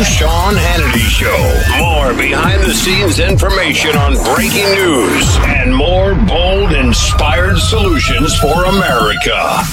Sean Hannity Show. More behind-the-scenes information on breaking news and more bold, inspired solutions for America.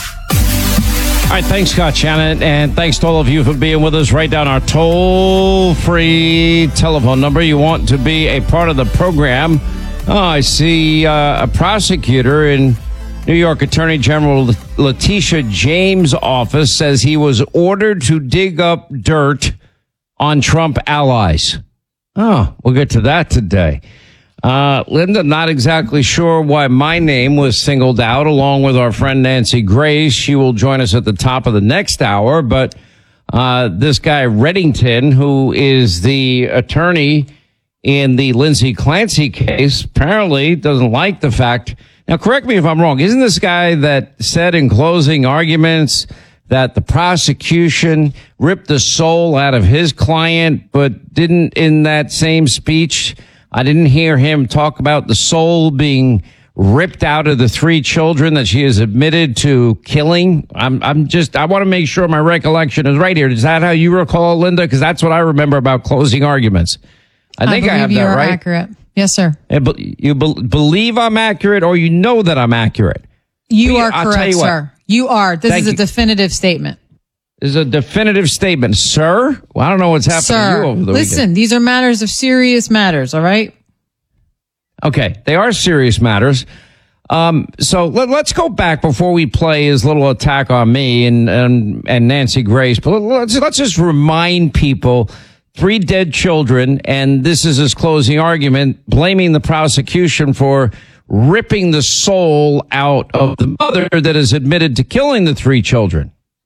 All right, thanks, Scott Shannon, and thanks to all of you for being with us. Write down our toll-free telephone number. You want to be a part of the program. Oh, I see a prosecutor in New York Attorney General Letitia James' office says he was ordered to dig up dirt on Trump allies. Oh, we'll get to that today. Linda, not exactly sure why my name was singled out, along with our friend Nancy Grace. She will join us at the top of the next hour. But this guy, Reddington, who is the attorney in the Lindsay Clancy case, apparently doesn't like the fact. Now, correct me if I'm wrong. Isn't this guy that said in closing arguments that the prosecution ripped the soul out of his client, but didn't in that same speech? I didn't hear him talk about the soul being ripped out of the 3 children that she has admitted to killing. I want to make sure my recollection is right here. Is that how you recall, Linda? Because that's what I remember about closing arguments. I think I have that right. Accurate. Yes, sir. You believe I'm accurate, or you know that I'm accurate? You are correct, sir. You are. This is a definitive statement. This is a definitive statement, sir. Well, I don't know what's happening to you over the listen, weekend. These are matters of serious matters, all right? Okay, they are serious matters. So let's go back before we play his little attack on me and Nancy Grace. But let's just remind people. 3 dead children, and this is his closing argument, blaming the prosecution for ripping the soul out of the mother that is admitted to killing the 3 children.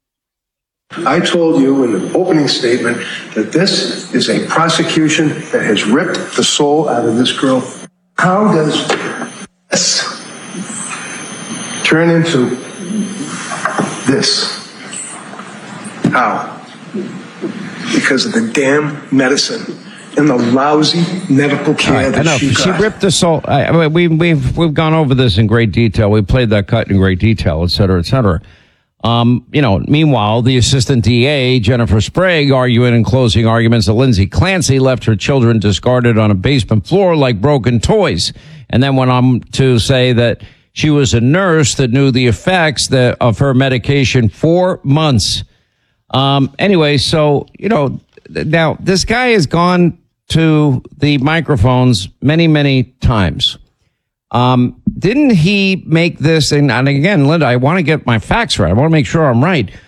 I told you in the opening statement that this is a prosecution that has ripped the soul out of this girl. How does this turn into this? How? Because of the damn medicine and the lousy medical care that she got. She ripped the soul. We've gone over this in great detail. We played that cut in great detail, et cetera, et cetera. Meanwhile, the assistant DA, Jennifer Sprague, arguing in closing arguments that Lindsay Clancy left her children discarded on a basement floor like broken toys, and then went on to say that she was a nurse that knew the effects of her medication for months. Anyway, so, now this guy has gone to the microphones many, many times. Didn't he make this? And again, Linda, I want to get my facts right. I want to make sure I'm right.